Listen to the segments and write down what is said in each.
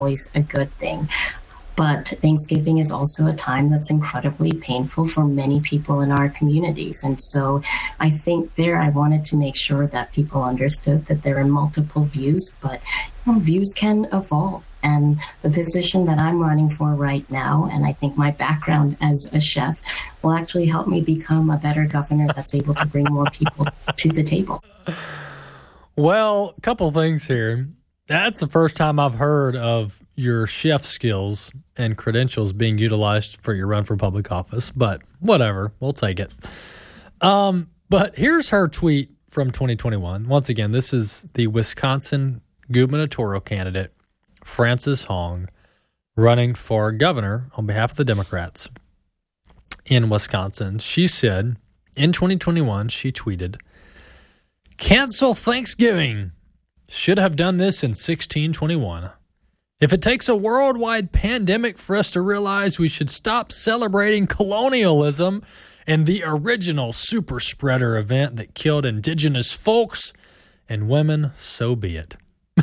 always a good thing. But Thanksgiving is also a time that's incredibly painful for many people in our communities. And so I think I wanted to make sure that people understood that there are multiple views, but views can evolve. And the position that I'm running for right now, and I think my background as a chef, will actually help me become a better governor that's able to bring more people to the table. Well, a couple things here. That's the first time I've heard of your chef skills and credentials being utilized for your run for public office, but whatever, we'll take it. But here's her tweet from 2021. Once again, this is the Wisconsin gubernatorial candidate, Frances Hong, running for governor on behalf of the Democrats in Wisconsin. She said in 2021, she tweeted, "Cancel Thanksgiving. Should have done this in 1621. If it takes a worldwide pandemic for us to realize we should stop celebrating colonialism and the original super spreader event that killed indigenous folks and women, so be it."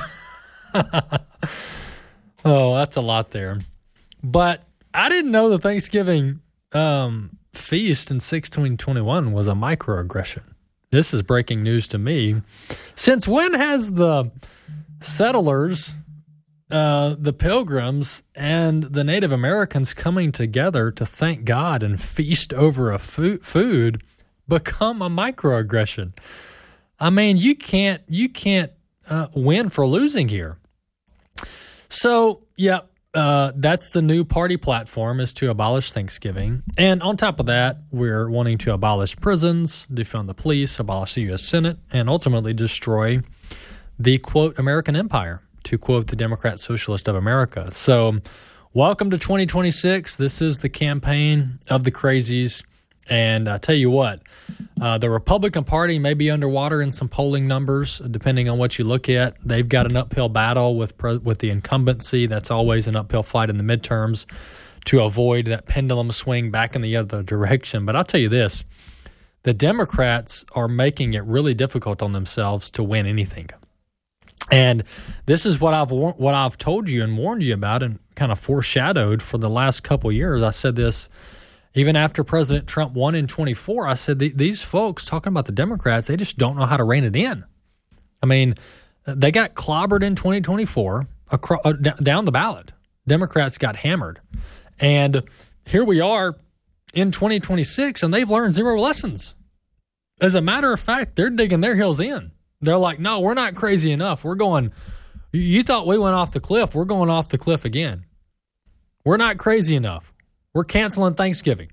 Oh, that's a lot there. But I didn't know the Thanksgiving feast in 1621 was a microaggression. This is breaking news to me. Since when has the settlers, the Pilgrims, and the Native Americans coming together to thank God and feast over a food become a microaggression? I mean, you can't win for losing here. So, yeah, that's the new party platform, is to abolish Thanksgiving. And on top of that, we're wanting to abolish prisons, defund the police, abolish the U.S. Senate, and ultimately destroy the, quote, American empire, to quote the Democrat Socialist of America. So welcome to 2026. This is the campaign of the crazies. And I tell you what, the Republican Party may be underwater in some polling numbers, depending on what you look at. They've got an uphill battle with the incumbency. That's always an uphill fight in the midterms to avoid that pendulum swing back in the other direction. But I'll tell you this, the Democrats are making it really difficult on themselves to win anything. And this is what I've told you and warned you about and kind of foreshadowed for the last couple of years. I said this even after President Trump won in 24. I said these folks talking about the Democrats, they just don't know how to rein it in. I mean, they got clobbered in 2024 down the ballot. Democrats got hammered. And here we are in 2026, and they've learned zero lessons. As a matter of fact, they're digging their heels in. They're like, no, we're not crazy enough. We're going, you thought we went off the cliff. We're going off the cliff again. We're not crazy enough. We're canceling Thanksgiving.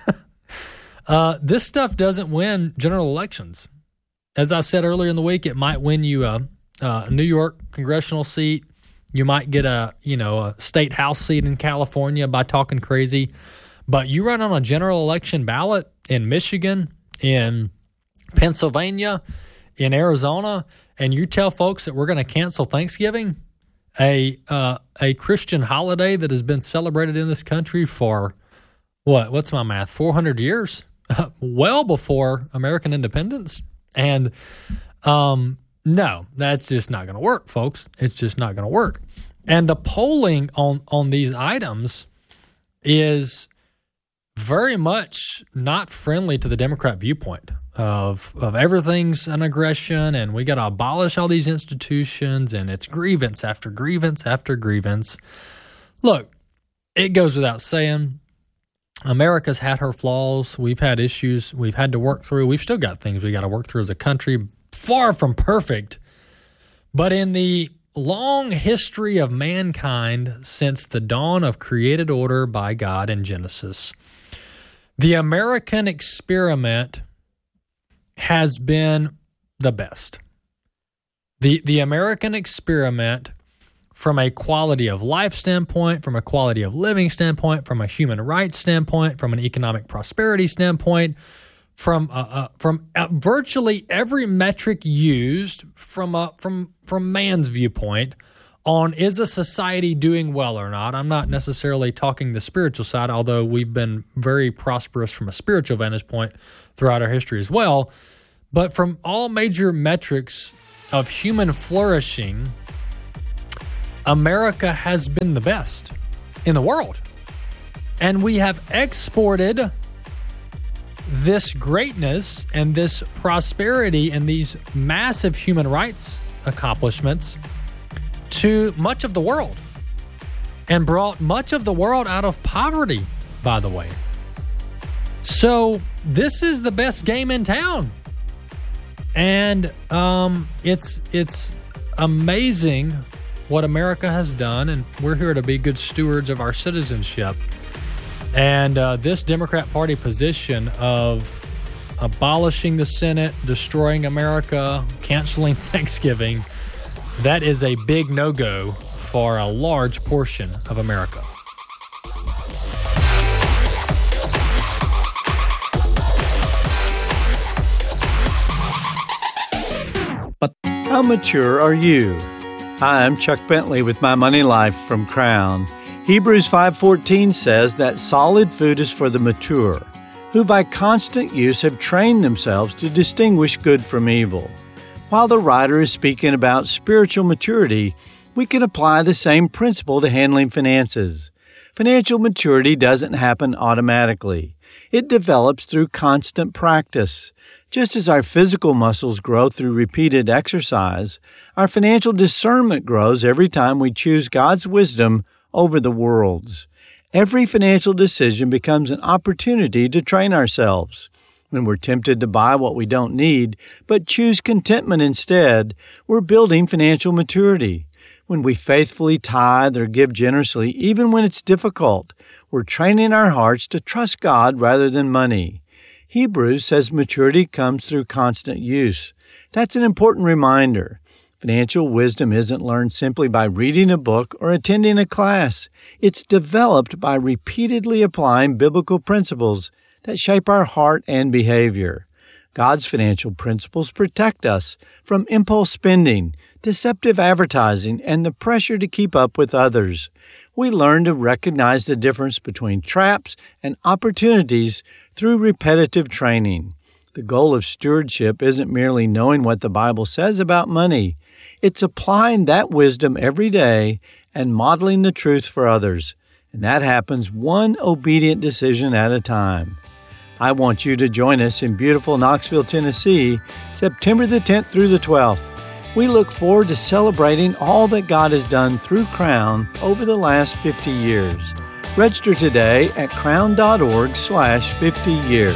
This stuff doesn't win general elections. As I said earlier in the week, it might win you a New York congressional seat. You might get a state house seat in California by talking crazy. But you run on a general election ballot in Michigan, in Pennsylvania, in Arizona, and you tell folks that we're going to cancel Thanksgiving, a Christian holiday that has been celebrated in this country for, what's my math, 400 years? Well before American independence. And no, that's just not going to work, folks. It's just not going to work. And the polling on these items is very much not friendly to the Democrat viewpoint of everything's an aggression and we got to abolish all these institutions and it's grievance after grievance after grievance. Look, it goes without saying, America's had her flaws. We've had issues we've had to work through. We've still got things we got to work through as a country, far from perfect. But in the long history of mankind since the dawn of created order by God in Genesis, the American experiment has been the best. The American experiment, from a quality of life standpoint, from a quality of living standpoint, from a human rights standpoint, from an economic prosperity standpoint, from virtually every metric used from man's viewpoint on is a society doing well or not. I'm not necessarily talking the spiritual side, although we've been very prosperous from a spiritual vantage point throughout our history as well. But from all major metrics of human flourishing, America has been the best in the world. And we have exported this greatness and this prosperity and these massive human rights accomplishments to much of the world and brought much of the world out of poverty, by the way. So this is the best game in town. And it's amazing what America has done, and we're here to be good stewards of our citizenship. And this Democrat Party position of abolishing the Senate, destroying America, canceling Thanksgiving, that is a big no-go for a large portion of America. How mature are you? Hi, I'm Chuck Bentley with My Money Life from Crown. Hebrews 5:14 says that solid food is for the mature, who by constant use have trained themselves to distinguish good from evil. While the writer is speaking about spiritual maturity, we can apply the same principle to handling finances. Financial maturity doesn't happen automatically. It develops through constant practice. Just as our physical muscles grow through repeated exercise, our financial discernment grows every time we choose God's wisdom over the world's. Every financial decision becomes an opportunity to train ourselves. When we're tempted to buy what we don't need, but choose contentment instead, we're building financial maturity. When we faithfully tithe or give generously, even when it's difficult, we're training our hearts to trust God rather than money. Hebrews says maturity comes through constant use. That's an important reminder. Financial wisdom isn't learned simply by reading a book or attending a class. It's developed by repeatedly applying biblical principles that shape our heart and behavior. God's financial principles protect us from impulse spending, deceptive advertising, and the pressure to keep up with others. We learn to recognize the difference between traps and opportunities through repetitive training. The goal of stewardship isn't merely knowing what the Bible says about money. It's applying that wisdom every day and modeling the truth for others. And that happens one obedient decision at a time. I want you to join us in beautiful Knoxville, Tennessee, September the 10th through the 12th. We look forward to celebrating all that God has done through Crown over the last 50 years. Register today at crown.org/50 years.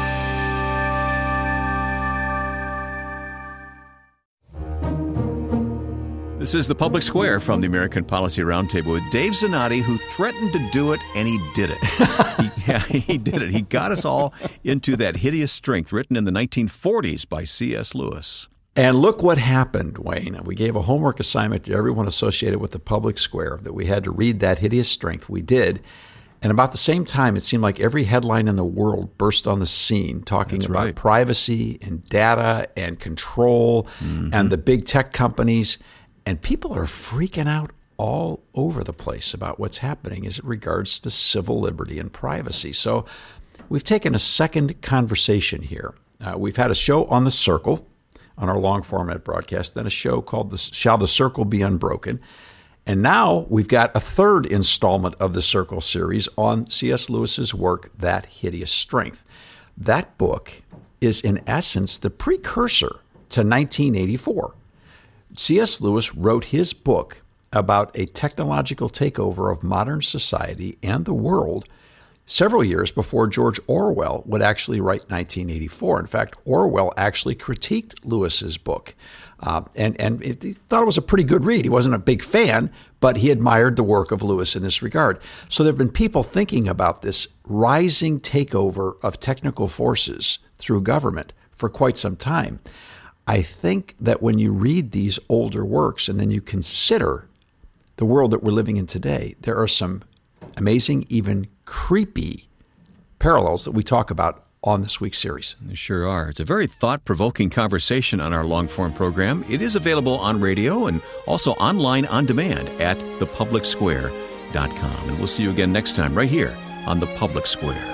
This is The Public Square from the American Policy Roundtable with Dave Zanotti, who threatened to do it, and he did it. He did it. He got us all into that hideous strength written in the 1940s by C.S. Lewis. And look what happened, Wayne. We gave a homework assignment to everyone associated with the Public Square that we had to read That Hideous Strength. We did. And about the same time, it seemed like every headline in the world burst on the scene talking about privacy and data and control and the big tech companies. And people are freaking out all over the place about what's happening as it regards to civil liberty and privacy. So we've taken a second conversation here. We've had a show on The Circle on our long format broadcast, then a show called Shall the Circle Be Unbroken? And now we've got a third installment of the Circle series on C.S. Lewis's work, That Hideous Strength. That book is in essence the precursor to 1984. C.S. Lewis wrote his book about a technological takeover of modern society and the world several years before George Orwell would actually write 1984. In fact, Orwell actually critiqued Lewis's book, and he thought it was a pretty good read. He wasn't a big fan, but he admired the work of Lewis in this regard. So there have been people thinking about this rising takeover of technical forces through government for quite some time. I think that when you read these older works and then you consider the world that we're living in today, there are some amazing, even creepy parallels that we talk about on this week's series. There sure are. It's a very thought-provoking conversation on our long-form program. It is available on radio and also online on demand at thepublicsquare.com. And we'll see you again next time right here on The Public Square.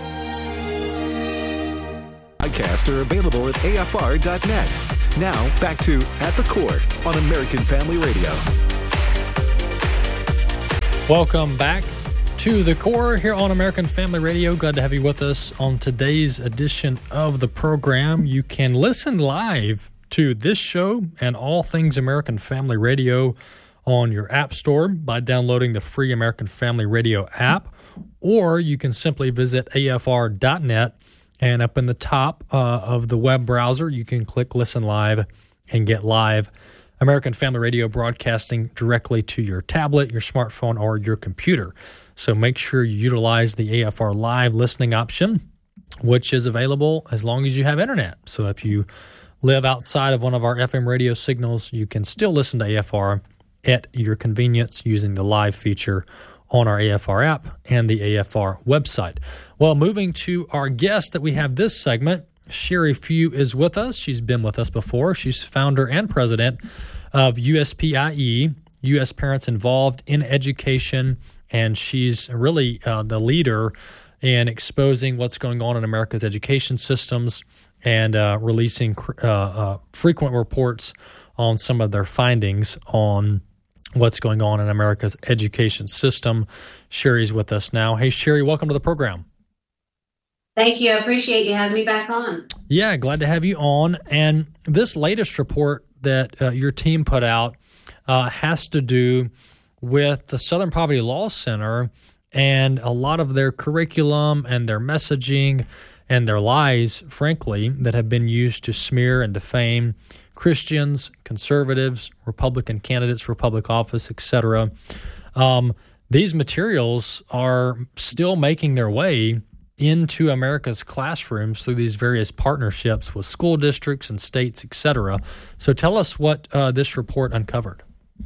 Podcasts are available at afr.net. Now, back to At the Court on American Family Radio. Welcome back to The Core here on American Family Radio. Glad to have you with us on today's edition of the program. You can listen live to this show and all things American Family Radio on your app store by downloading the free American Family Radio app, or you can simply visit afr.net, and up in the top of the web browser, you can click Listen Live and get live American Family Radio broadcasting directly to your tablet, your smartphone, or your computer. So make sure you utilize the AFR Live listening option, which is available as long as you have internet. So if you live outside of one of our FM radio signals, you can still listen to AFR at your convenience using the live feature on our AFR app and the AFR website. Well, moving to our guest that we have this segment, Sherry Few is with us. She's been with us before. She's founder and president of USPIE, U.S. Parents Involved in Education, and she's really the leader in exposing what's going on in America's education systems and releasing frequent reports on some of their findings on what's going on in America's education system. Sherry's with us now. Hey, Sherry, welcome to the program. Thank you. I appreciate you having me back on. Yeah, glad to have you on. And this latest report that your team put out has to do with the Southern Poverty Law Center and a lot of their curriculum and their messaging and their lies, frankly, that have been used to smear and defame Christians, conservatives, Republican candidates for public office, etc. These materials are still making their way into America's classrooms through these various partnerships with school districts and states, etc. So tell us what this report uncovered.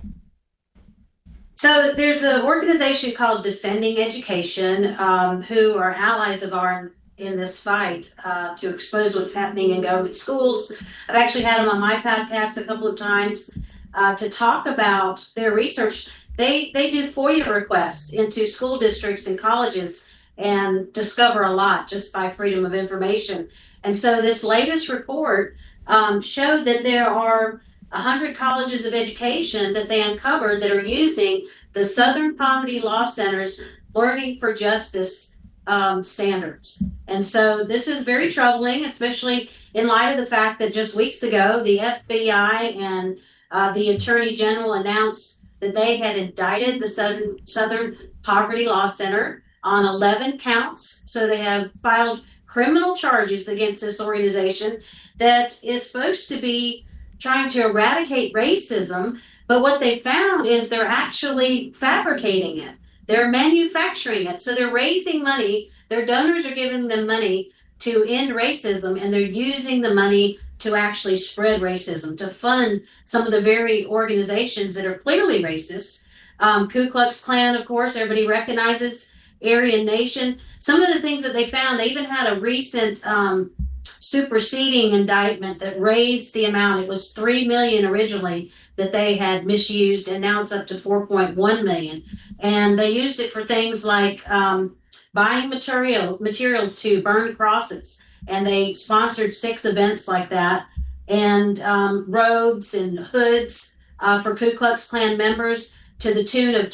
So there's an organization called Defending Education who are allies of ours in this fight to expose what's happening in government schools. I've actually had them on my podcast a couple of times to talk about their research. They do FOIA requests into school districts and colleges and discover a lot just by freedom of information. And so this latest report showed that there are 100 colleges of education that they uncovered that are using the Southern Poverty Law Center's Learning for Justice standards. And so this is very troubling, especially in light of the fact that just weeks ago, the FBI and the Attorney General announced that they had indicted the Southern Poverty Law Center on 11 counts. So they have filed criminal charges against this organization that is supposed to be trying to eradicate racism. But what they found is they're actually fabricating it. They're manufacturing it. So they're raising money. Their donors are giving them money to end racism, and they're using the money to actually spread racism, to fund some of the very organizations that are clearly racist. Ku Klux Klan, of course, everybody recognizes. Aryan Nation. Some of the things that they found, they even had a recent superseding indictment that raised the amount. It was $3 million originally that they had misused, and now it's up to $4.1 million. And they used it for things like buying materials to burn crosses. And they sponsored 6 events like that, and robes and hoods for Ku Klux Klan members to the tune of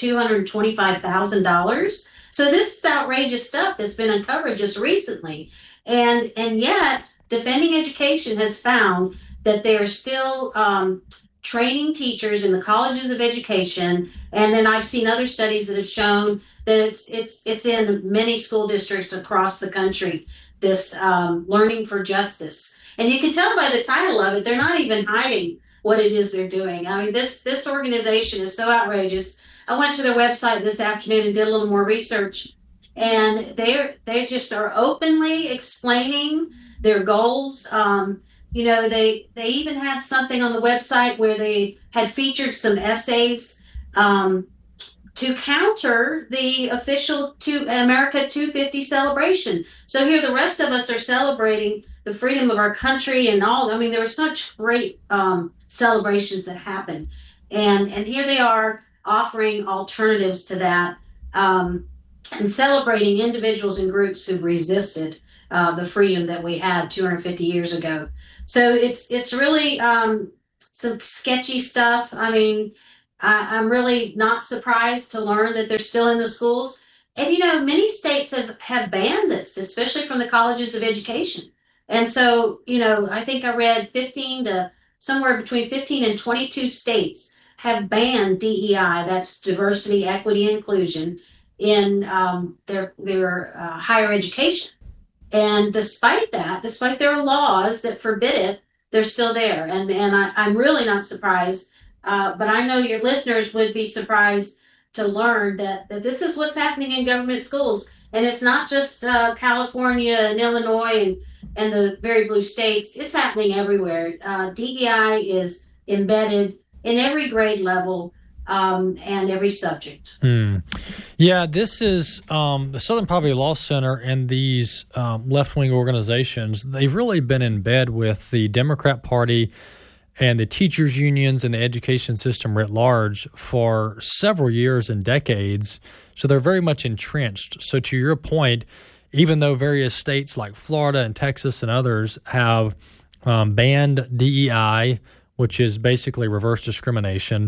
$225,000. So this is outrageous stuff that's been uncovered just recently. And yet, Defending Education has found that they're still training teachers in the colleges of education. And then I've seen other studies that have shown that it's in many school districts across the country, this Learning for Justice. And you can tell by the title of it, they're not even hiding what it is they're doing. I mean, this organization is so outrageous. I went to their website this afternoon and did a little more research, and they just are openly explaining their goals. They even had something on the website where they had featured some essays to counter the official America 250 celebration. So here the rest of us are celebrating the freedom of our country and all. I mean, there were such great celebrations that happened, and here they are offering alternatives to that and celebrating individuals and groups who resisted the freedom that we had 250 years ago. So it's really some sketchy stuff. I mean, I'm really not surprised to learn that they're still in the schools. And, many states have banned this, especially from the colleges of education. And so, I think I read somewhere between 15 and 22 states have banned DEI, that's diversity, equity, inclusion, in their higher education. And despite their laws that forbid it, they're still there. And I'm really not surprised. But I know your listeners would be surprised to learn that this is what's happening in government schools. And it's not just California and Illinois and the very blue states. It's happening everywhere. DEI is embedded in every grade level and every subject. Yeah, this is the Southern Poverty Law Center and these left-wing organizations. They've really been in bed with the Democrat Party and the teachers' unions and the education system writ large for several years and decades. So they're very much entrenched. So to your point, even though various states like Florida and Texas and others have banned DEI, which is basically reverse discrimination,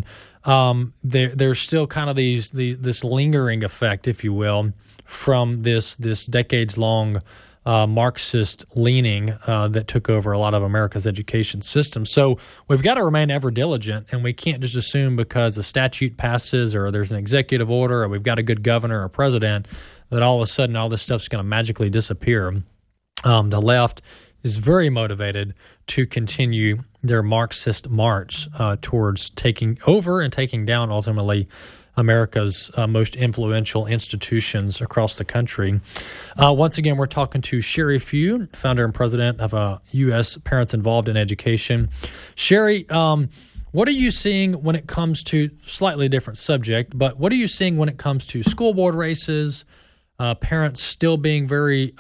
there's still kind of this lingering effect, if you will, from this decades-long Marxist leaning that took over a lot of America's education system. So we've got to remain ever diligent, and we can't just assume because a statute passes or there's an executive order or we've got a good governor or president that all of a sudden all this stuff's going to magically disappear. The left is very motivated to continue their Marxist march towards taking over and taking down, ultimately, America's most influential institutions across the country. Once again, we're talking to Sheri Few, founder and president of U.S. Parents Involved in Education. Sheri, what are you seeing when it comes to, slightly different subject, but what are you seeing when it comes to school board races, parents still being very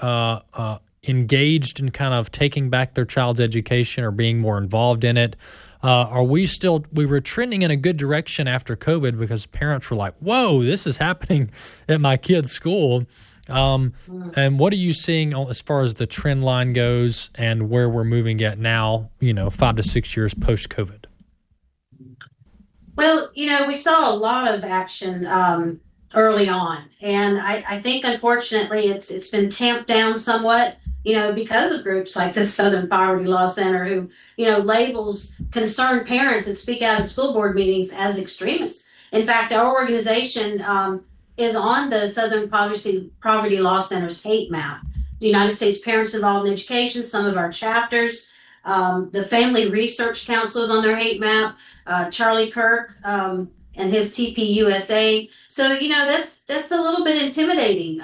engaged in kind of taking back their child's education or being more involved in it? We were trending in a good direction after COVID because parents were like, whoa, this is happening at my kid's school. And what are you seeing as far as the trend line goes and where we're moving at now, 5 to 6 years post-COVID? Well, we saw a lot of action early on. And I think, unfortunately, it's been tamped down somewhat, because of groups like the Southern Poverty Law Center, who, labels concerned parents that speak out in school board meetings as extremists. In fact, our organization is on the Southern Poverty Law Center's hate map. The United States Parents Involved in Education, some of our chapters, the Family Research Council is on their hate map, Charlie Kirk and his TPUSA. So, that's a little bit intimidating.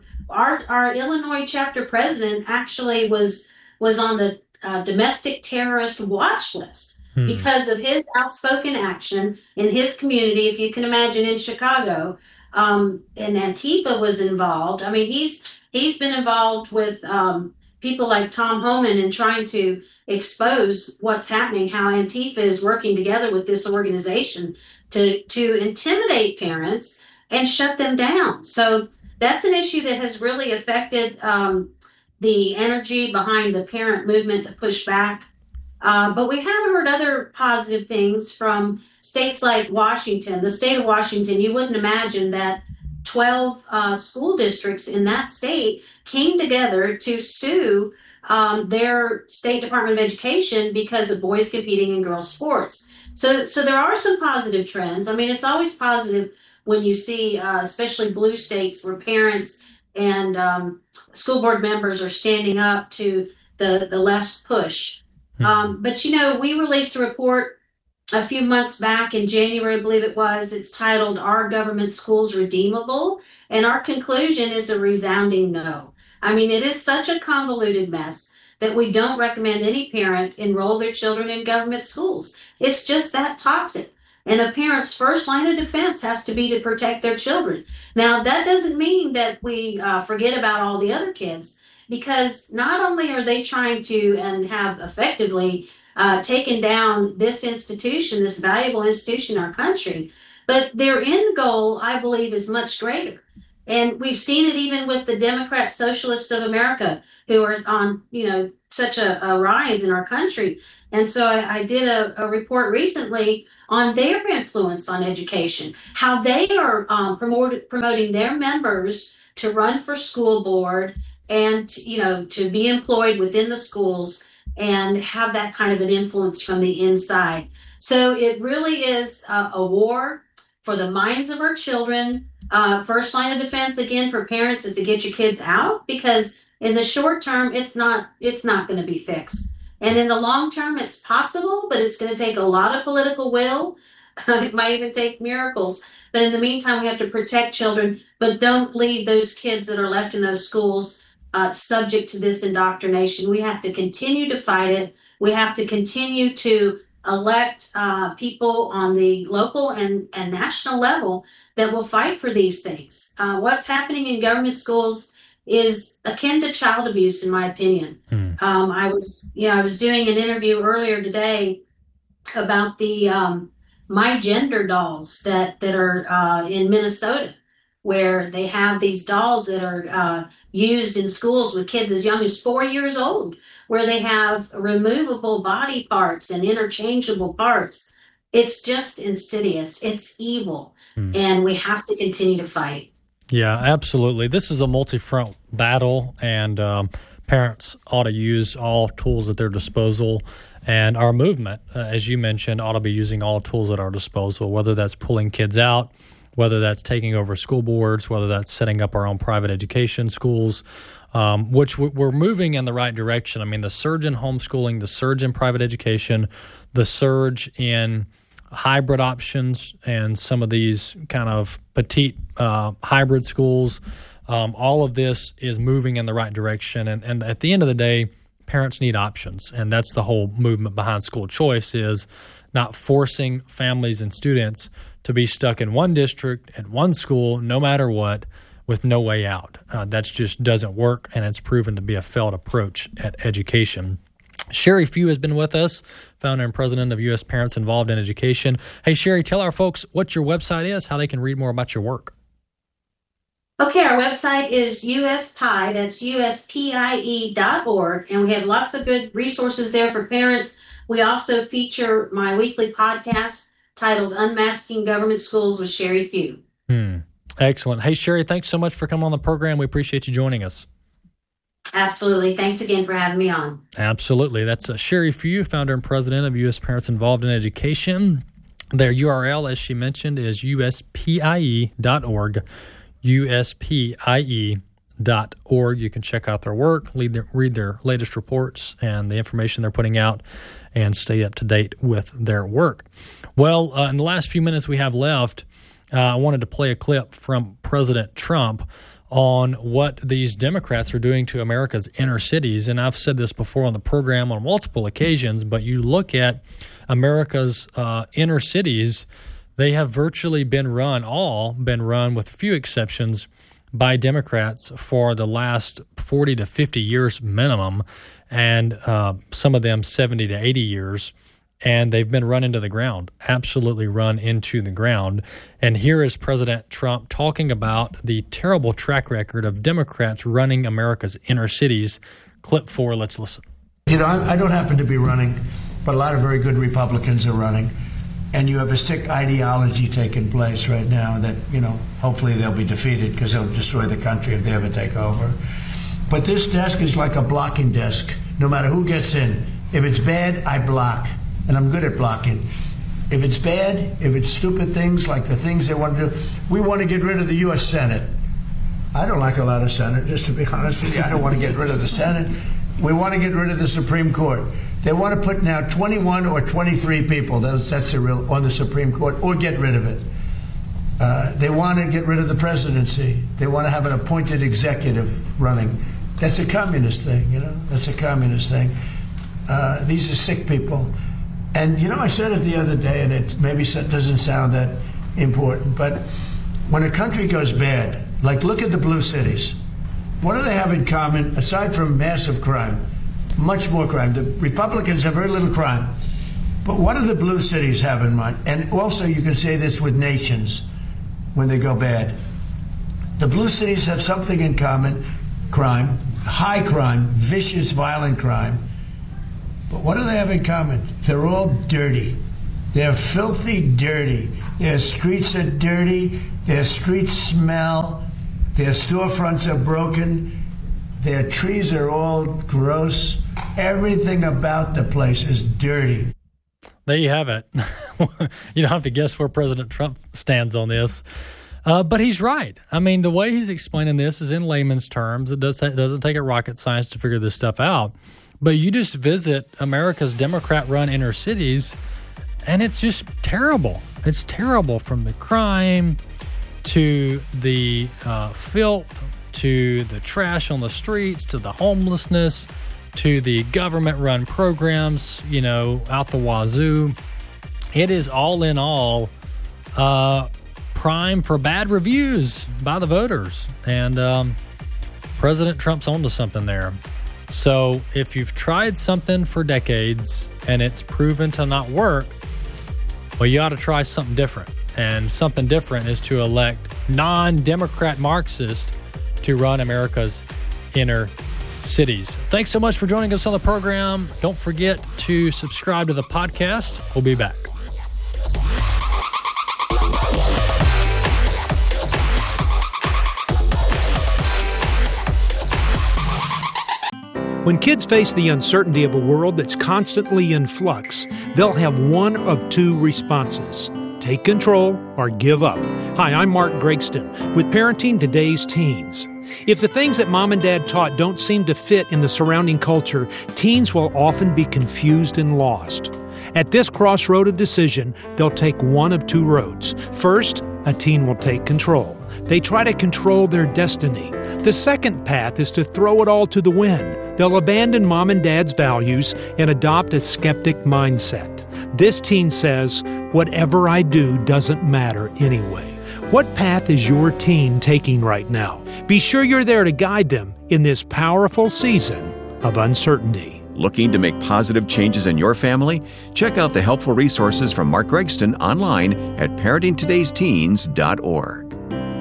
Our Illinois chapter president actually was on the domestic terrorist watch list because of his outspoken action in his community. If you can imagine, in Chicago, and Antifa was involved. I mean, he's been involved with people like Tom Homan in trying to expose what's happening, how Antifa is working together with this organization to intimidate parents and shut them down. So that's an issue that has really affected the energy behind the parent movement to push back. But we have heard other positive things from states like Washington. The state of Washington, you wouldn't imagine that 12 school districts in that state came together to sue their state Department of Education because of boys competing in girls sports. So there are some positive trends. I mean, it's always positive when you see, especially blue states, where parents and school board members are standing up to the left's push. But, we released a report a few months back in January, I believe it was. It's titled, Are Government Schools Redeemable? And our conclusion is a resounding no. I mean, it is such a convoluted mess that we don't recommend any parent enroll their children in government schools. It's just that toxic. And a parent's first line of defense has to be to protect their children. Now, that doesn't mean that we forget about all the other kids, because not only are they trying to and have effectively taken down this institution, this valuable institution in our country, but their end goal, I believe, is much greater. And we've seen it even with the Democrat Socialists of America, who are on, such a rise in our country. And so I did a report recently on their influence on education, how they are promoting their members to run for school board and, to be employed within the schools and have that kind of an influence from the inside. So it really is a war for the minds of our children. First line of defense, again, for parents is to get your kids out, because in the short term, it's not going to be fixed. And in the long term, it's possible, but it's going to take a lot of political will. It might even take miracles. But in the meantime, we have to protect children, but don't leave those kids that are left in those schools subject to this indoctrination. We have to continue to fight it. We have to continue to elect people on the local and national level that will fight for these things. What's happening in government schools is akin to child abuse, in my opinion. I was doing an interview earlier today about the My Gender dolls that are in Minnesota, where they have these dolls that are used in schools with kids as young as 4 years old, where they have removable body parts and interchangeable parts. It's just insidious. It's evil. And we have to continue to fight. Yeah, absolutely. This is a multi-front battle, and parents ought to use all tools at their disposal. And our movement, as you mentioned, ought to be using all tools at our disposal, whether that's pulling kids out, whether that's taking over school boards, whether that's setting up our own private education schools, which we're moving in the right direction. I mean, the surge in homeschooling, the surge in private education, the surge in hybrid options and some of these kind of petite hybrid schools, all of this is moving in the right direction. And at the end of the day, parents need options. And that's the whole movement behind school choice, is not forcing families and students to be stuck in one district at one school, no matter what, with no way out. That just doesn't work, and it's proven to be a failed approach at education. Sherry Few has been with us, founder and president of U.S. Parents Involved in Education. Hey, Sherry, tell our folks what your website is, how they can read more about your work. Okay, our website is USPIE, that's USPIE.org, and we have lots of good resources there for parents. We also feature my weekly podcast titled Unmasking Government Schools with Sherry Few. Excellent. Hey, Sherry, thanks so much for coming on the program. We appreciate you joining us. Absolutely. Thanks again for having me on. Absolutely. That's Sherry Few, founder and president of U.S. Parents Involved in Education. Their URL, as she mentioned, is uspie.org, uspie.org. You can check out their work, read their latest reports and the information they're putting out, and stay up to date with their work. Well, in the last few minutes we have left, I wanted to play a clip from President Trump on what these Democrats are doing to America's inner cities. And I've said this before on the program on multiple occasions, but you look at America's inner cities, they have virtually been run with a few exceptions, by Democrats for the last 40 to 50 years minimum, and some of them 70 to 80 years. And they've been run into the ground, absolutely run into the ground. And here is President Trump talking about the terrible track record of Democrats running America's inner cities. Clip 4, let's listen. I don't happen to be running, but a lot of very good Republicans are running. And you have a sick ideology taking place right now that, hopefully they'll be defeated because they'll destroy the country if they ever take over. But this desk is like a blocking desk, no matter who gets in. If it's bad, I block. And I'm good at blocking. If it's bad, if it's stupid things like the things they want to do, we want to get rid of the U.S. Senate. I don't like a lot of Senate, just to be honest with you. I don't want to get rid of the Senate. We want to get rid of the Supreme Court. They want to put now 21 or 23 people, that's the real, on the Supreme Court, or get rid of it. They want to get rid of the presidency. They want to have an appointed executive running. That's a communist thing, That's a communist thing. These are sick people. And, I said it the other day, and it maybe doesn't sound that important, but when a country goes bad, like look at the blue cities, what do they have in common, aside from massive crime? Much more crime. The Republicans have very little crime. But what do the blue cities have in mind? And also you can say this with nations when they go bad. The blue cities have something in common: crime, high crime, vicious, violent crime. But what do they have in common? They're all dirty. They're filthy dirty. Their streets are dirty. Their streets smell. Their storefronts are broken. Their trees are all gross. Everything about the place is dirty. There you have it. You don't have to guess where President Trump stands on this. But he's right. I mean, the way he's explaining this is in layman's terms. It doesn't take a rocket science to figure this stuff out. But you just visit America's Democrat-run inner cities, and it's just terrible. It's terrible, from the crime to the filth to the trash on the streets to the homelessness to the government-run programs, out the wazoo. It is all in all prime for bad reviews by the voters. And President Trump's onto something there. So if you've tried something for decades and it's proven to not work, well, you ought to try something different. And something different is to elect non-Democrat Marxists to run America's inner cities. Thanks so much for joining us on the program. Don't forget to subscribe to the podcast. We'll be back. When kids face the uncertainty of a world that's constantly in flux, they'll have one of two responses: take control or give up. Hi, I'm Mark Gregston with Parenting Today's Teens. If the things that mom and dad taught don't seem to fit in the surrounding culture, teens will often be confused and lost. At this crossroad of decision, they'll take one of two roads. First, a teen will take control. They try to control their destiny. The second path is to throw it all to the wind. They'll abandon mom and dad's values and adopt a skeptic mindset. This teen says, whatever I do doesn't matter anyway. What path is your teen taking right now? Be sure you're there to guide them in this powerful season of uncertainty. Looking to make positive changes in your family? Check out the helpful resources from Mark Gregston online at parentingtodaysteens.org.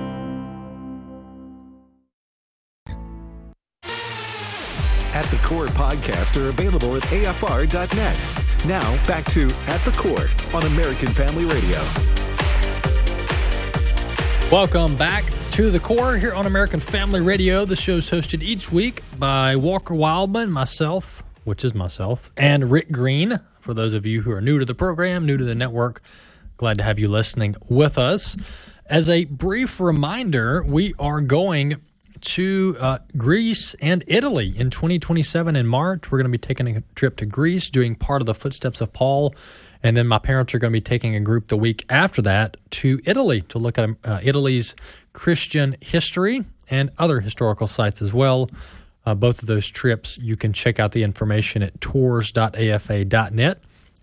At the Core podcasts are available at AFR.net. Now, back to At the Core on American Family Radio. Welcome back to The Core here on American Family Radio. The show's hosted each week by Walker Wildman, myself, and Rick Green. For those of you who are new to the program, new to the network, glad to have you listening with us. As a brief reminder, we are going to Greece and Italy in 2027 in March. We're going to be taking a trip to Greece, doing part of the Footsteps of Paul, and then my parents are going to be taking a group the week after that to Italy to look at Italy's Christian history and other historical sites as well. Both of those trips, you can check out the information at tours.afa.net.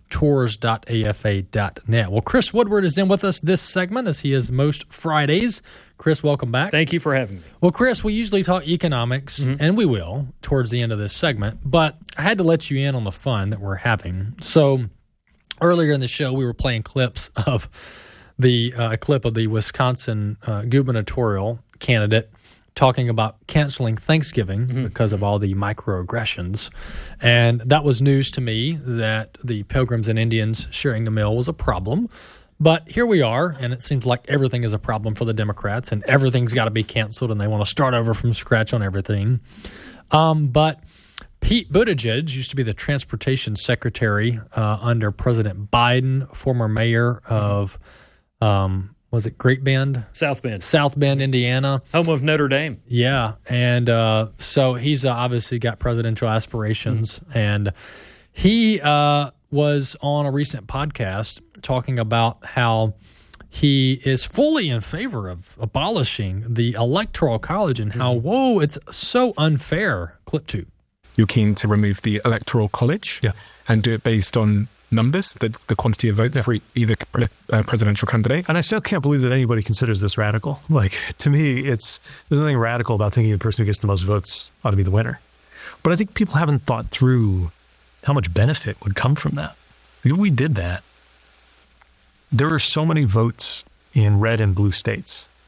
tours.afa.net. Well, Chris Woodward is in with us this segment, as he is most Fridays. Chris, welcome back. Thank you for having me. Well, Chris, we usually talk economics, and we will towards the end of this segment, but I had to let you in on the fun that we're having. So earlier in the show, we were playing clips of the clip of the Wisconsin gubernatorial candidate talking about canceling Thanksgiving because of all the microaggressions. And that was news to me, that the Pilgrims and Indians sharing the meal was a problem. But here we are, and it seems like everything is a problem for the Democrats, and everything's got to be canceled, and they want to start over from scratch on everything. But Pete Buttigieg used to be the transportation secretary under President Biden, former mayor of was it Great Bend? South Bend. South Bend, Indiana. Home of Notre Dame. Yeah. And so he's obviously got presidential aspirations. And he was on a recent podcast talking about how he is fully in favor of abolishing the Electoral College and how, it's so unfair. Clip 2. You're keen to remove the Electoral College and do it based on numbers, the quantity of votes for either presidential candidate. And I still can't believe that anybody considers this radical. Like, to me, there's nothing radical about thinking the person who gets the most votes ought to be the winner. But I think people haven't thought through how much benefit would come from that. If we did that, there are so many votes in red and blue states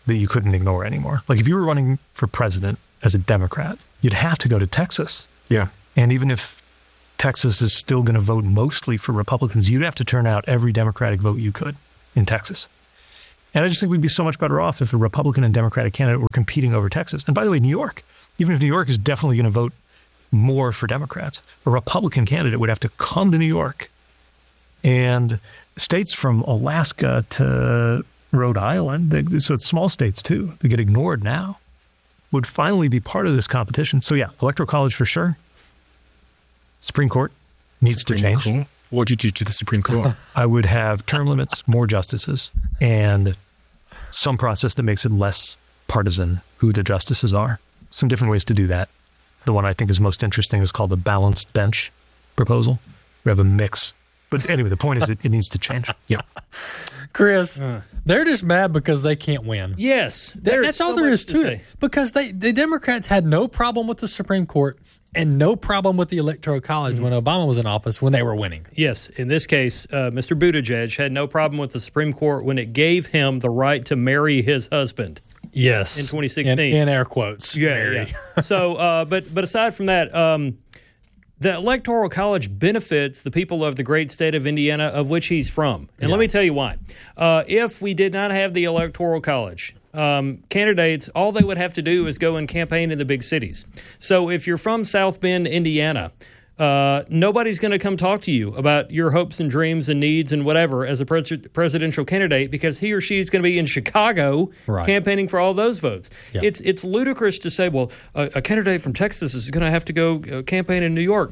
that you couldn't ignore anymore. Like if you were running for president as a Democrat, you'd have to go to Texas. Yeah. And even if Texas is still going to vote mostly for Republicans, you'd have to turn out every Democratic vote you could in Texas. And I just think we'd be so much better off if a Republican and Democratic candidate were competing over Texas. And by the way, New York, even if New York is definitely going to vote more for Democrats, a Republican candidate would have to come to New York. And states from Alaska to Rhode Island, so it's small states too, that get ignored now, would finally be part of this competition. So yeah, Electoral College for sure. Supreme Court needs to change. Court. What would you do to the Supreme Court? I would have term limits, more justices, and some process that makes it less partisan who the justices are. Some different ways to do that. The one I think is most interesting is called the balanced bench proposal. We have a mix. But anyway, the point is it needs to change. Yeah. Chris, they're just mad because they can't win. Yes. That's all there is to it. Because the Democrats had no problem with the Supreme Court and no problem with the Electoral College when Obama was in office when they were winning. Yes. In this case, Mr. Buttigieg had no problem with the Supreme Court when it gave him the right to marry his husband. Yes. In 2016. In air quotes. Yeah. So, but aside from that, the Electoral College benefits the people of the great state of Indiana, of which he's from. And let me tell you why. If we did not have the Electoral College, candidates, all they would have to do is go and campaign in the big cities. So if you're from South Bend, Indiana, nobody's going to come talk to you about your hopes and dreams and needs and whatever as a presidential candidate because he or she is going to be in Chicago campaigning for all those votes. Yeah. It's ludicrous to say, well, a candidate from Texas is going to have to go campaign in New York.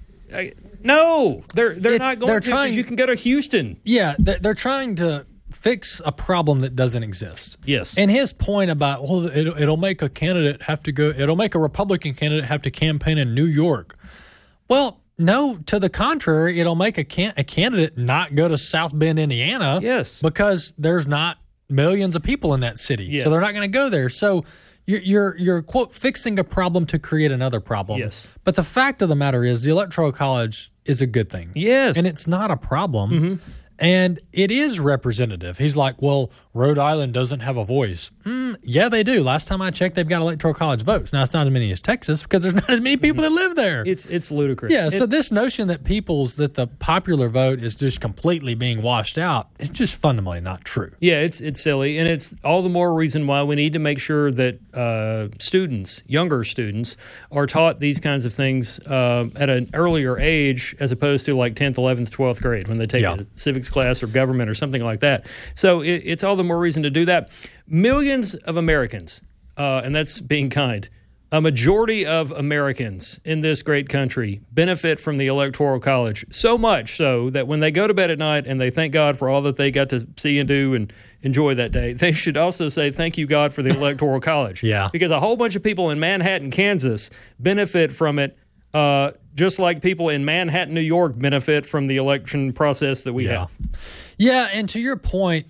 No, they're not going to because you can go to Houston. Yeah, they're trying to fix a problem that doesn't exist. Yes. And his point about, well, it'll make a candidate have to go, it'll make a Republican candidate have to campaign in New York. Well, no, to the contrary, it'll make a candidate not go to South Bend, Indiana. Yes. Because there's not millions of people in that city. Yes. So they're not going to go there. So you're, quote, fixing a problem to create another problem. Yes. But the fact of the matter is the Electoral College is a good thing. Yes. And it's not a problem. Mm-hmm. And it is representative. He's like, well, Rhode Island doesn't have a voice. Yeah, they do. Last time I checked, they've got Electoral College votes. Now, it's not as many as Texas because there's not as many people that live there. It's ludicrous. Yeah, so this notion that the popular vote is just completely being washed out is just fundamentally not true. Yeah, it's silly. And it's all the more reason why we need to make sure that younger students, are taught these kinds of things at an earlier age as opposed to like 10th, 11th, 12th grade when they take a civics class or government or something like that. So it's all the more reason to do that. Millions of Americans, and that's being kind, a majority of Americans in this great country benefit from the Electoral College, so much so that when they go to bed at night and they thank God for all that they got to see and do and enjoy that day, they should also say, thank you, God, for the Electoral College. Yeah. Because a whole bunch of people in Manhattan, Kansas benefit from it, just like people in Manhattan, New York benefit from the election process that we have. Yeah, and to your point,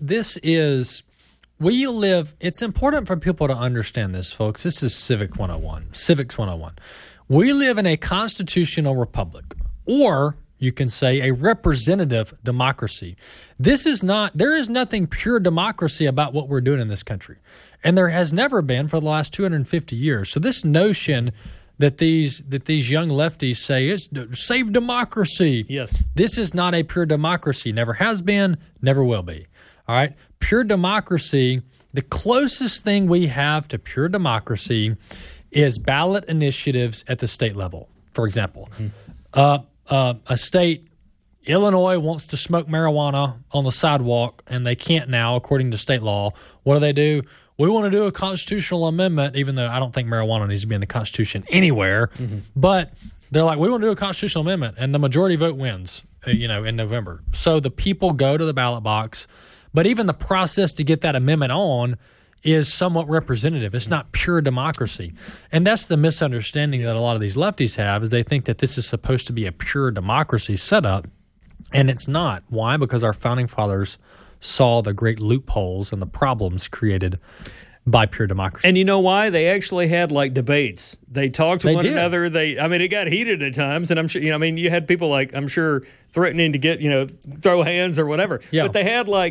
it's important for people to understand this, folks. This is Civics 101. We live in a constitutional republic, or you can say a representative democracy. There is nothing pure democracy about what we're doing in this country. And there has never been for the last 250 years. So this notion that these young lefties say is save democracy. Yes. This is not a pure democracy. Never has been, never will be. All right? Pure democracy, the closest thing we have to pure democracy is ballot initiatives at the state level. For example, a state, Illinois, wants to smoke marijuana on the sidewalk, and they can't now, according to state law. What do? We want to do a constitutional amendment, even though I don't think marijuana needs to be in the Constitution anywhere. Mm-hmm. But they're like, we want to do a constitutional amendment, and the majority vote wins, in November. So the people go to the ballot box. But even the process to get that amendment on is somewhat representative. It's not pure democracy. And that's the misunderstanding that a lot of these lefties have, is they think that this is supposed to be a pure democracy setup, and it's not. Why? Because our founding fathers saw the great loopholes and the problems created by pure democracy. And you know why? They actually had debates. They talked to one another. It got heated at times, and I'm sure, you had people I'm sure threatening to get, throw hands or whatever. Yeah. But they had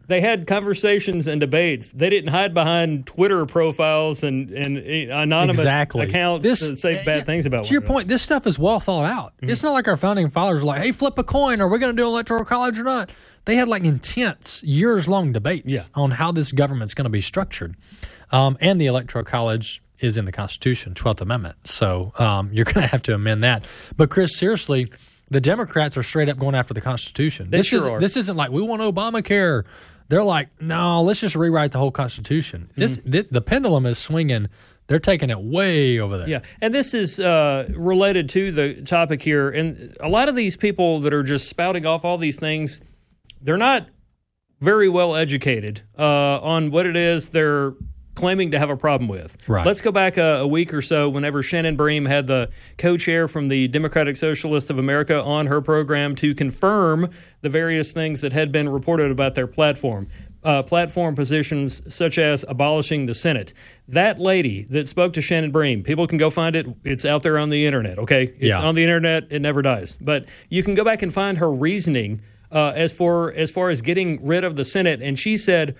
They had conversations and debates. They didn't hide behind Twitter profiles and anonymous accounts to say bad things about one another. To your point, this stuff is well thought out. Mm-hmm. It's not like our founding fathers were like, hey, flip a coin. Are we going to do electoral college or not? They had like intense, years-long debates on how this government's going to be structured. And the electoral college is in the Constitution, 12th Amendment. So you're going to have to amend that. But, Chris, seriously, the Democrats are straight up going after the Constitution. This isn't like, we want Obamacare. They're like, no, let's just rewrite the whole Constitution. The pendulum is swinging. They're taking it way over there. Yeah, and this is related to the topic here. And a lot of these people that are just spouting off all these things, they're not very well educated on what it is they're claiming to have a problem with. Right. Let's go back a week or so whenever Shannon Bream had the co-chair from the Democratic Socialists of America on her program to confirm the various things that had been reported about their platform. Platform positions such as abolishing the Senate. That lady that spoke to Shannon Bream, people can go find it. It's out there on the internet, okay? It's on the internet. It never dies. But you can go back and find her reasoning as far as getting rid of the Senate. And she said,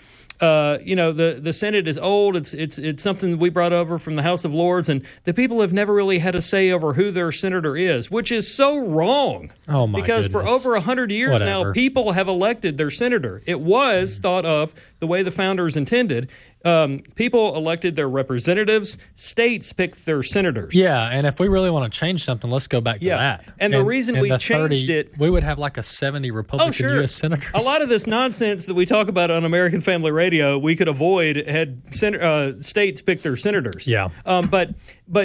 the Senate is old. It's something we brought over from the House of Lords, and the people have never really had a say over who their senator is, which is so wrong. Oh my Because goodness. for over 100 years now, people have elected their senator. It was thought of the way the founders intended. People elected their representatives. States picked their senators. Yeah, and if we really want to change something, let's go back to that. And the reason we changed it... We would have like a 70 Republican U.S. senators. A lot of this nonsense that we talk about on American Family Radio, we could avoid had states pick their senators. Yeah. But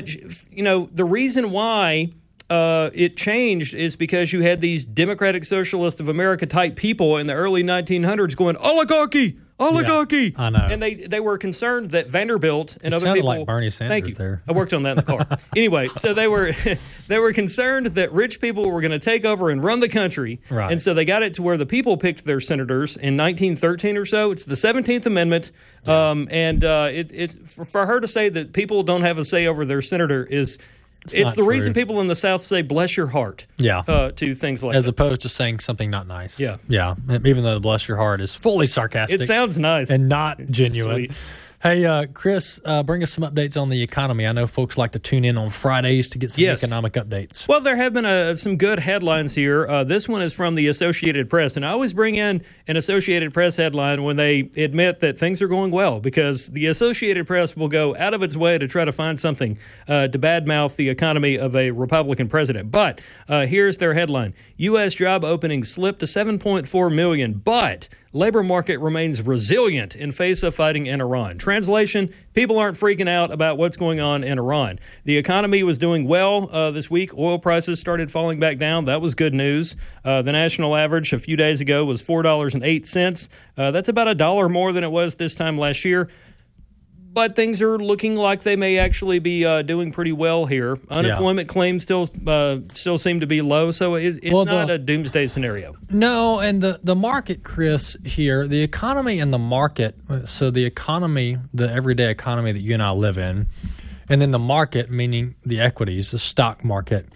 the reason why... it changed is because you had these Democratic Socialist of America type people in the early 1900s going, oligarchy. Yeah, I know. And they were concerned that Vanderbilt and other sounded people... like Bernie Sanders Thank you. there. I worked on that in the car. Anyway, so they were concerned that rich people were going to take over and run the country. Right. And so they got it to where the people picked their senators in 1913 or so. It's the 17th Amendment. Yeah. It's for her to say that people don't have a say over their senator is... It's the reason people in the South say "bless your heart" to things like that. As opposed to saying something not nice. Yeah. Even though the "bless your heart" is fully sarcastic. It sounds nice and not genuine. Sweet. Hey, Chris, bring us some updates on the economy. I know folks like to tune in on Fridays to get some economic updates. Well, there have been some good headlines here. This one is from the Associated Press, and I always bring in an Associated Press headline when they admit that things are going well, because the Associated Press will go out of its way to try to find something to badmouth the economy of a Republican president. But here's their headline. U.S. job openings slipped to 7.4 million, but labor market remains resilient in face of fighting in Iran. Translation, people aren't freaking out about what's going on in Iran. The economy was doing well this week. Oil prices started falling back down. That was good news. The national average a few days ago was $4.08. That's about $1 more than it was this time last year. But things are looking like they may actually be doing pretty well here. Unemployment claims still seem to be low, so it's not a doomsday scenario. No, and the market, Chris, here, the economy and the market, so the economy, the everyday economy that you and I live in, and then the market, meaning the equities, the stock market,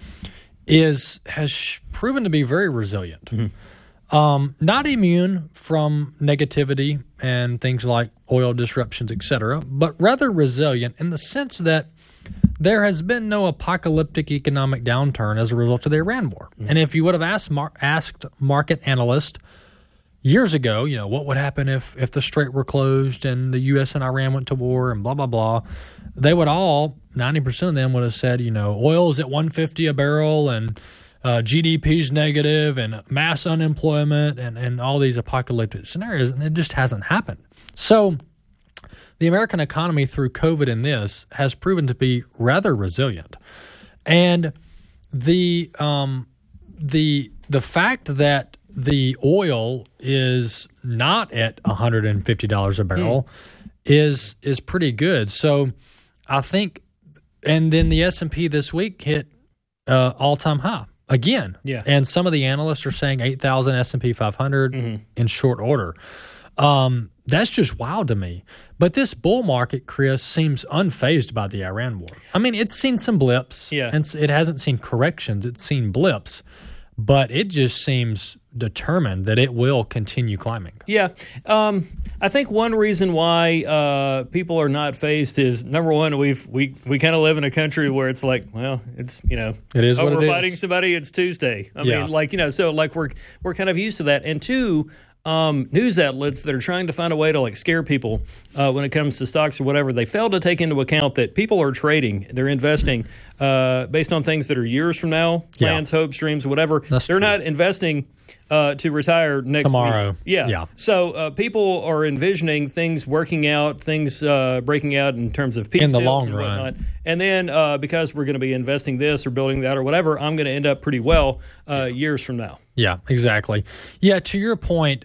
has proven to be very resilient. Mm-hmm. Not immune from negativity and things like oil disruptions, etc., but rather resilient in the sense that there has been no apocalyptic economic downturn as a result of the Iran war. Mm-hmm. And if you would have asked market analysts years ago, what would happen if the Strait were closed and the U.S. and Iran went to war and blah, blah, blah, they would all, 90% of them would have said, oil is at $150 a barrel and GDP's negative and mass unemployment and all these apocalyptic scenarios, and it just hasn't happened. So the American economy through COVID and this has proven to be rather resilient. And the fact that the oil is not at $150 a barrel is pretty good. So I think, and then the S&P this week hit all-time high. Again, and some of the analysts are saying 8,000 S&P 500 in short order. That's just wild to me. But this bull market, Chris, seems unfazed by the Iran war. I mean, it's seen some blips, and it hasn't seen corrections. It's seen blips. but it just seems determined that it will continue climbing. Yeah. I think one reason why people are not phased is, number one, we kind of live in a country where it's like, well, it's, you know, it is what we're it fighting is. somebody, it's Tuesday. I mean, like, you know, so like we're kind of used to that. And two, news outlets that are trying to find a way to like scare people when it comes to stocks or whatever, they fail to take into account that people are trading, they're investing based on things that are years from now, plans, hopes, dreams, whatever. That's they're true. not investing to retire next Tomorrow. week. Yeah. So people are envisioning things working out, things breaking out in terms of peak in the sales long and run. whatnot. And then because we're going to be investing this or building that or whatever, I'm going to end up pretty well years from now. Yeah, exactly. Yeah, to your point,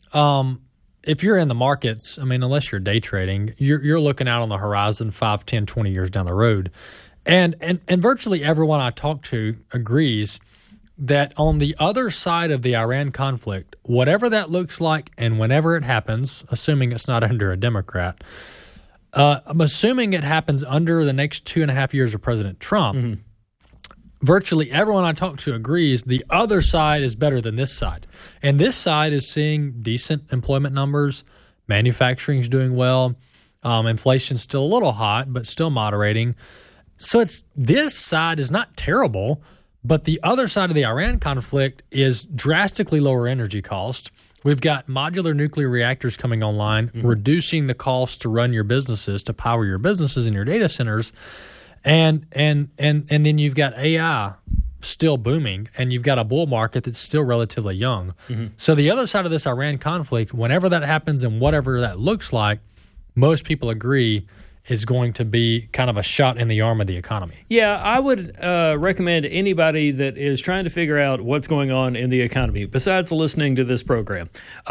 if you're in the markets, I mean, unless you're day trading, you're looking out on the horizon 5, 10, 20 years down the road. And virtually everyone I talk to agrees that on the other side of the Iran conflict, whatever that looks like and whenever it happens, assuming it's not under a Democrat, I'm assuming it happens under the next 2.5 years of President Trump, virtually everyone I talk to agrees the other side is better than this side. And this side is seeing decent employment numbers, manufacturing's doing well, inflation's still a little hot, but still moderating. So this side is not terrible, but the other side of the Iran conflict is drastically lower energy cost. We've got modular nuclear reactors coming online, reducing the cost to run your businesses, to power your businesses and your data centers. And then you've got AI still booming, and you've got a bull market that's still relatively young. So the other side of this Iran conflict, whenever that happens and whatever that looks like, most people agree is going to be kind of a shot in the arm of the economy. Yeah, I would recommend anybody that is trying to figure out what's going on in the economy, besides listening to this program,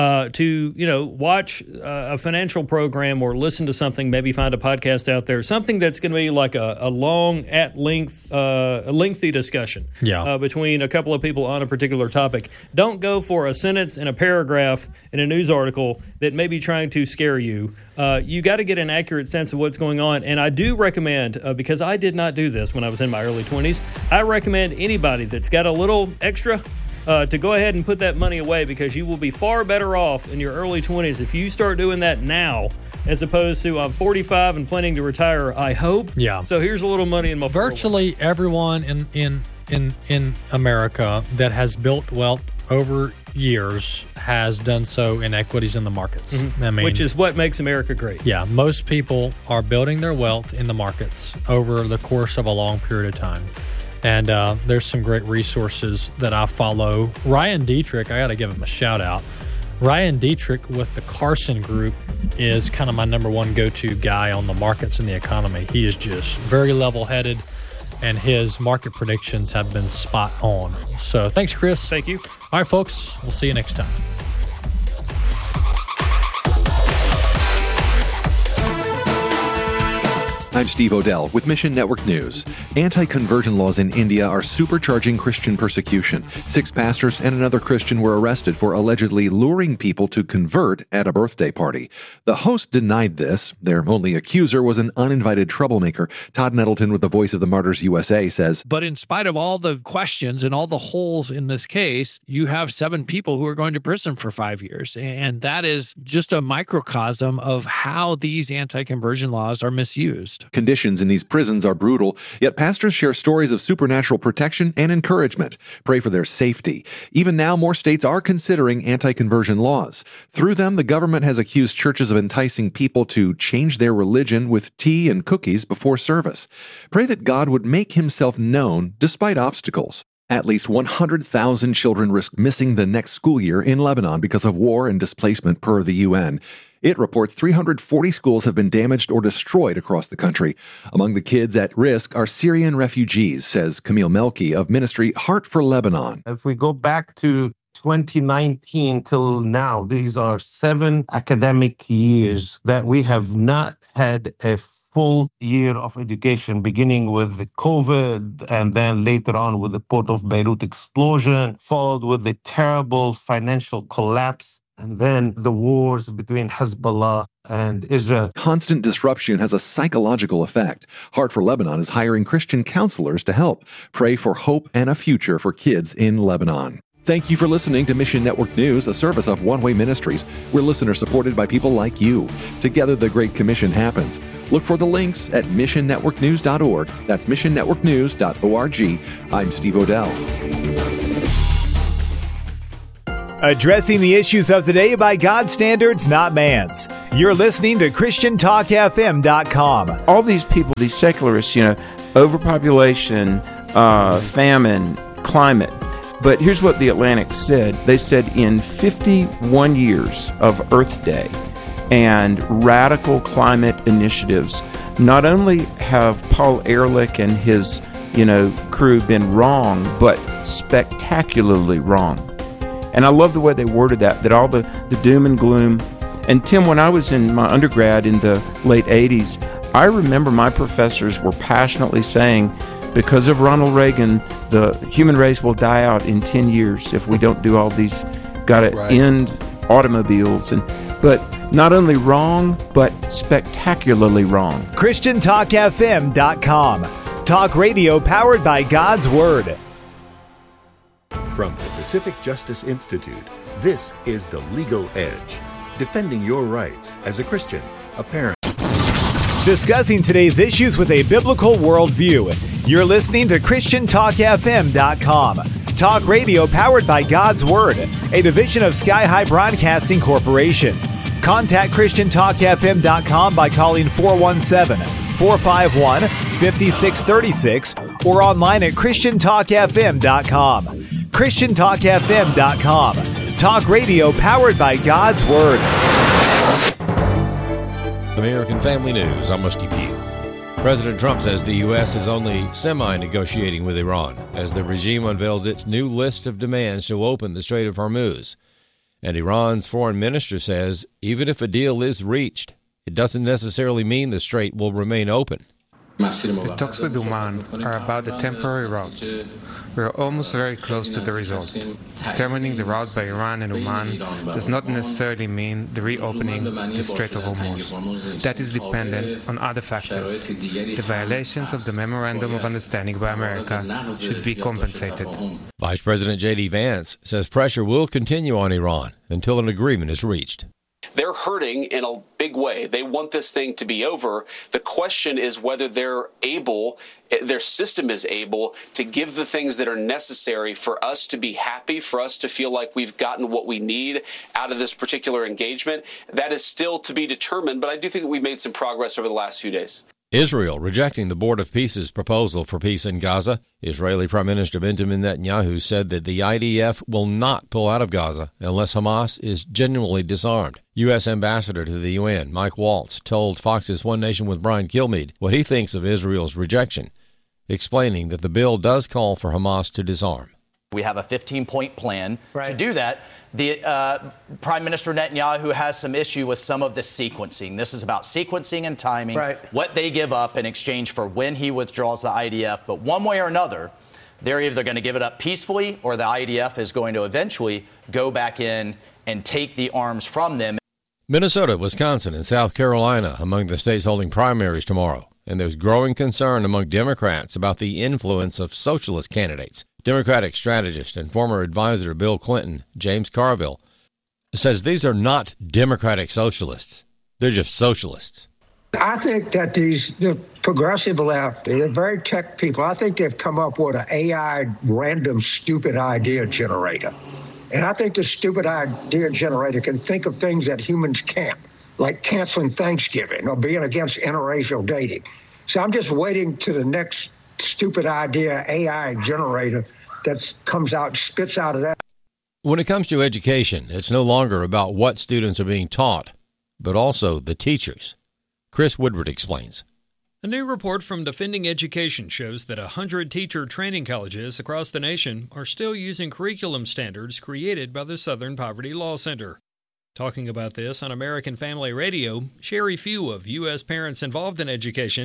to watch a financial program or listen to something, maybe find a podcast out there, something that's going to be like a long, lengthy discussion between a couple of people on a particular topic. Don't go for a sentence and a paragraph in a news article that may be trying to scare you. You got to get an accurate sense of what's going on. And I do recommend, because I did not do this when I was in my early 20s, I recommend anybody that's got a little extra to go ahead and put that money away, because you will be far better off in your early 20s if you start doing that now, as opposed to I'm 45 and planning to retire, I hope. Yeah. So here's a little money in my Virtually everyone in America that has built wealth over years has done so in equities in the markets. I mean, which is what makes America great. Yeah, most people are building their wealth in the markets over the course of a long period of time. And there's some great resources that I follow. Ryan Dietrich, I got to give him a shout out. Ryan Dietrich with the Carson Group is kind of my number one go-to guy on the markets and the economy. He is just very level-headed, and his market predictions have been spot on. So thanks, Chris. Thank you. All right, folks, we'll see you next time. I'm Steve Odell with Mission Network News. Anti-conversion laws in India are supercharging Christian persecution. 6 pastors and another Christian were arrested for allegedly luring people to convert at a birthday party. The host denied this. Their only accuser was an uninvited troublemaker. Todd Nettleton with the Voice of the Martyrs USA says, But in spite of all the questions and all the holes in this case, you have 7 people who are going to prison for 5 years. And that is just a microcosm of how these anti-conversion laws are misused. Conditions in these prisons are brutal, yet pastors share stories of supernatural protection and encouragement. Pray for their safety. Even now, more states are considering anti-conversion laws. Through them, the government has accused churches of enticing people to change their religion with tea and cookies before service. Pray that God would make himself known despite obstacles. At least 100,000 children risk missing the next school year in Lebanon because of war and displacement, per the UN. It reports 340 schools have been damaged or destroyed across the country. Among the kids at risk are Syrian refugees, says Camille Melki of ministry Heart for Lebanon. If we go back to 2019 till now, these are 7 academic years that we have not had a full year of education, beginning with the COVID and then later on with the Port of Beirut explosion, followed with the terrible financial collapse and then the wars between Hezbollah and Israel. Constant disruption has a psychological effect. Heart for Lebanon is hiring Christian counselors to help. Pray for hope and a future for kids in Lebanon. Thank you for listening to Mission Network News, a service of One Way Ministries. We're listener supported by people like you. Together, the Great Commission happens. Look for the links at missionnetworknews.org. That's missionnetworknews.org. I'm Steve Odell. Addressing the issues of the day by God's standards, not man's. You're listening to ChristianTalkFM.com. All these people, these secularists, overpopulation, famine, climate. But here's what the Atlantic said. They said in 51 years of Earth Day and radical climate initiatives, not only have Paul Ehrlich and his, crew been wrong, but spectacularly wrong. And I love the way they worded that all the doom and gloom. And Tim, when I was in my undergrad in the late 80s, I remember my professors were passionately saying, because of Ronald Reagan, the human race will die out in 10 years if we don't do all these, gotta end automobiles. But not only wrong, but spectacularly wrong. ChristianTalkFM.com. Talk radio powered by God's Word. From the Pacific Justice Institute, this is The Legal Edge, defending your rights as a Christian, a parent. Discussing today's issues with a biblical worldview. You're listening to ChristianTalkFM.com. Talk radio powered by God's Word, a division of Sky High Broadcasting Corporation. Contact ChristianTalkFM.com by calling 417-451-5636 or online at ChristianTalkFM.com. ChristianTalkFM.com. Talk radio powered by God's Word. American Family News, I'm Rusty Pugh. President Trump says the U.S. is only semi-negotiating with Iran as the regime unveils its new list of demands to open the Strait of Hormuz. And Iran's foreign minister says even if a deal is reached, it doesn't necessarily mean the strait will remain open. The talks with Oman are about the temporary route. We are almost very close to the result. Determining the route by Iran and Oman does not necessarily mean the reopening the Strait of Hormuz. That is dependent on other factors. The violations of the Memorandum of Understanding by America should be compensated. Vice President J.D. Vance says pressure will continue on Iran until an agreement is reached. They're hurting in a big way. They want this thing to be over. The question is whether they're able, their system is able to give the things that are necessary for us to be happy, for us to feel like we've gotten what we need out of this particular engagement. That is still to be determined, but I do think that we've made some progress over the last few days. Israel rejecting the Board of Peace's proposal for peace in Gaza. Israeli Prime Minister Benjamin Netanyahu said that the IDF will not pull out of Gaza unless Hamas is genuinely disarmed. U.S. Ambassador to the UN, Mike Waltz, told Fox's One Nation with Brian Kilmeade what he thinks of Israel's rejection, explaining that the bill does call for Hamas to disarm. We have a 15-point plan to do that. The Prime Minister Netanyahu has some issue with some of the sequencing. This is about sequencing and timing, what they give up in exchange for when he withdraws the IDF. But one way or another, they're either going to give it up peacefully or the IDF is going to eventually go back in and take the arms from them. Minnesota, Wisconsin, and South Carolina among the states holding primaries tomorrow. And there's growing concern among Democrats about the influence of socialist candidates. Democratic strategist and former advisor to Bill Clinton, James Carville, says these are not Democratic socialists. They're just socialists. I think that the progressive left, they're very tech people. I think they've come up with an AI random stupid idea generator. And I think the stupid idea generator can think of things that humans can't, like canceling Thanksgiving or being against interracial dating. So I'm just waiting to the next stupid idea AI generator that comes out, spits out of that. When it comes to education, it's no longer about what students are being taught, but also the teachers. Chris Woodward explains. A new report from Defending Education shows that 100 teacher training colleges across the nation are still using curriculum standards created by the Southern Poverty Law Center. Talking about this on American Family Radio, Sherry Few of U.S. Parents Involved in Education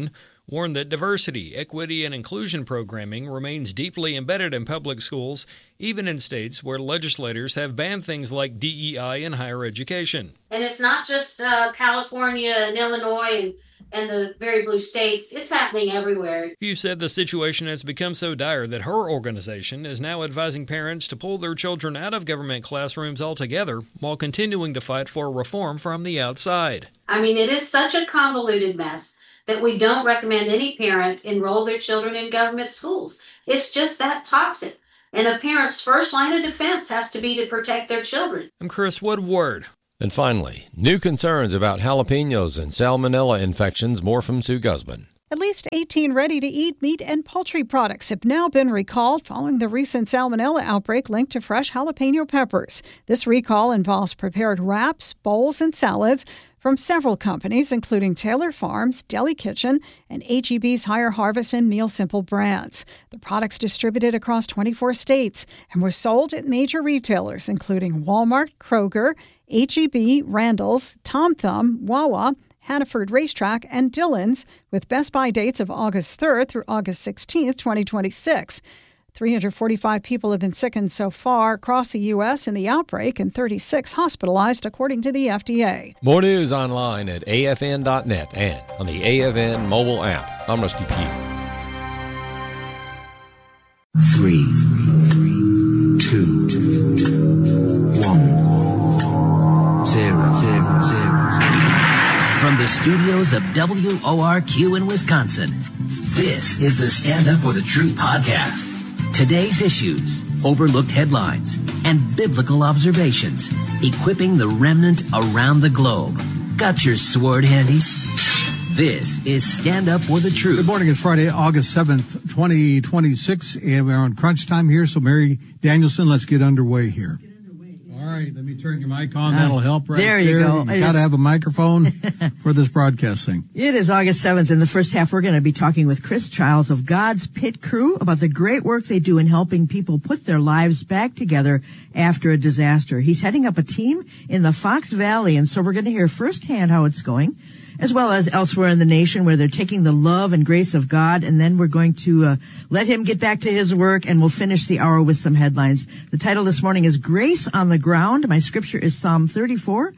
warned that diversity, equity, and inclusion programming remains deeply embedded in public schools, even in states where legislators have banned things like DEI in higher education. And it's not just California and Illinois and the very blue states. It's happening everywhere. Few said the situation has become so dire that her organization is now advising parents to pull their children out of government classrooms altogether while continuing to fight for reform from the outside. I mean, it is such a convoluted mess that we don't recommend any parent enroll their children in government schools. It's just that toxic. And a parent's first line of defense has to be to protect their children. I'm Chris Woodward. And finally, new concerns about jalapenos and salmonella infections. More from Sue Guzman. At least 18 ready-to-eat meat and poultry products have now been recalled following the recent salmonella outbreak linked to fresh jalapeno peppers. This recall involves prepared wraps, bowls, and salads from several companies, including Taylor Farms, Deli Kitchen, and H-E-B's Higher Harvest and Meal Simple brands. The products distributed across 24 states and were sold at major retailers, including Walmart, Kroger, H-E-B, Randall's, Tom Thumb, Wawa, Hannaford Racetrack, and Dillon's, with Best Buy dates of August 3rd through August 16th, 2026. 345 people have been sickened so far across the U.S. in the outbreak and 36 hospitalized, according to the FDA. More news online at afn.net and on the AFN mobile app. I'm Rusty Pugh. 3, 2, 1, 0. From the studios of WORQ in Wisconsin, this is the Stand Up for the Truth podcast. Today's issues, overlooked headlines, and biblical observations, equipping the remnant around the globe. Got your sword handy? This is Stand Up for the Truth. Good morning. It's Friday, August 7th, 2026, and we're on crunch time here. So, Mary Danielson, let's get underway here. All right, let me turn your mic on. That'll help right there. There you go. You got to have a microphone for this broadcasting. It is August 7th. In the first half, we're going to be talking with Chris Childs of God's Pit Crew about the great work they do in helping people put their lives back together after a disaster. He's heading up a team in the Fox Valley, and so we're going to hear firsthand how it's going, as well as elsewhere in the nation where they're taking the love and grace of God. And then we're going to let him get back to his work, and we'll finish the hour with some headlines. The title this morning is Grace on the Ground. My scripture is Psalm 34,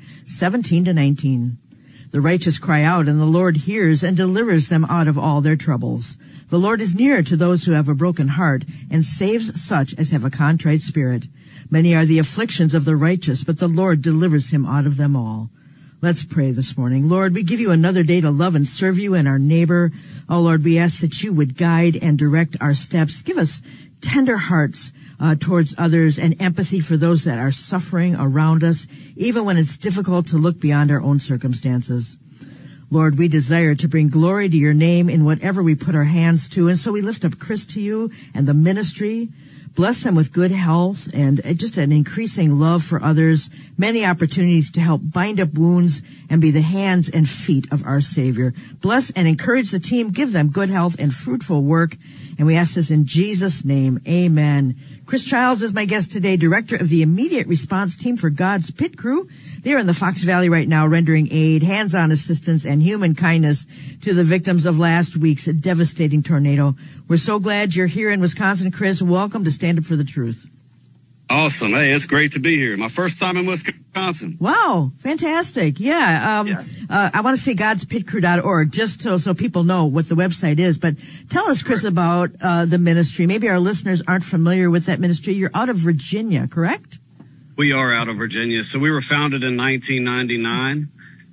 17-19. The righteous cry out, and the Lord hears and delivers them out of all their troubles. The Lord is near to those who have a broken heart and saves such as have a contrite spirit. Many are the afflictions of the righteous, but the Lord delivers him out of them all. Let's pray this morning. Lord, we give you another day to love and serve you and our neighbor. Oh, Lord, we ask that you would guide and direct our steps. Give us tender hearts towards others and empathy for those that are suffering around us, even when it's difficult to look beyond our own circumstances. Lord, we desire to bring glory to your name in whatever we put our hands to. And so we lift up Chris to you and the ministry. Bless them with good health and just an increasing love for others, many opportunities to help bind up wounds and be the hands and feet of our Savior. Bless and encourage the team. Give them good health and fruitful work. And we ask this in Jesus' name. Amen. Chris Childs is my guest today, director of the Immediate Response Team for God's Pit Crew. They're in the Fox Valley right now, rendering aid, hands-on assistance, and human kindness to the victims of last week's devastating tornado. We're so glad you're here in Wisconsin, Chris. Welcome to Stand Up for the Truth. Awesome. Hey, it's great to be here. My first time in Wisconsin. Wow. Fantastic. Yeah. I want to say godspitcrew.org just so people know what the website is. But tell us, Chris, about the ministry. Maybe our listeners aren't familiar with that ministry. You're out of Virginia, correct? We are out of Virginia. So we were founded in 1999,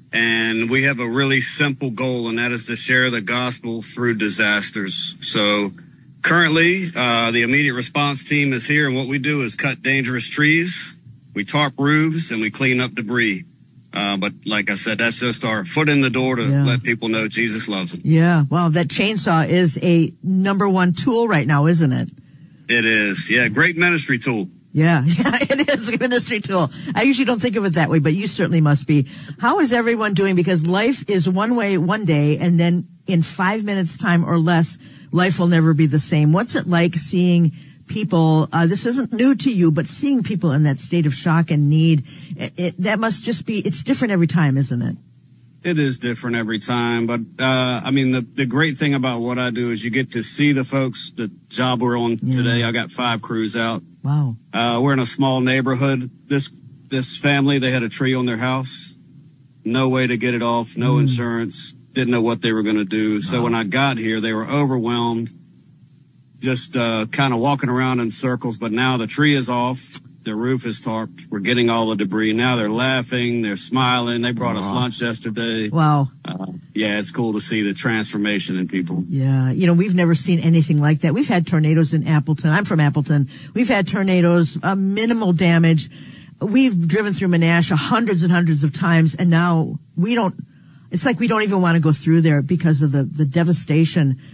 and we have a really simple goal, and that is to share the gospel through disasters. So currently, the Immediate Response Team is here, and what we do is cut dangerous trees, we tarp roofs, and we clean up debris. But like I said, that's just our foot in the door to let people know Jesus loves them. Yeah. Well, that chainsaw is a number one tool right now, isn't it? It is. Yeah. Great ministry tool. Yeah, it is a ministry tool. I usually don't think of it that way, but you certainly must be. How is everyone doing? Because life is one way one day, and then in 5 minutes time or less, life will never be the same. What's it like seeing people, this isn't new to you, but seeing people in that state of shock and need, that must just be, it's different every time, isn't it? It is different every time, but I mean, the great thing about what I do is you get to see the folks. The job we're on today, I got 5 crews out. Wow. We're in a small neighborhood. This family, they had a tree on their house. No way to get it off, no insurance, didn't know what they were going to do. So when I got here, they were overwhelmed, just kind of walking around in circles. But now the tree is off. Their roof is tarped. We're getting all the debris. Now they're laughing. They're smiling. They brought us lunch yesterday. Wow. Yeah, it's cool to see the transformation in people. Yeah. You know, we've never seen anything like that. We've had tornadoes in Appleton. I'm from Appleton. We've had tornadoes, minimal damage. We've driven through Menasha hundreds and hundreds of times, and now it's like we don't even want to go through there because of the devastation